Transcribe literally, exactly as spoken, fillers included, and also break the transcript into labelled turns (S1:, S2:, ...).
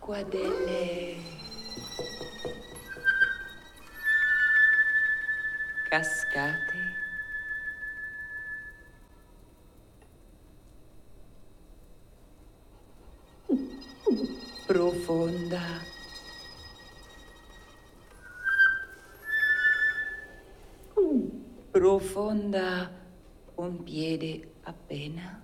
S1: acqua delle cascate. Profonda. Profonda, un piede appena.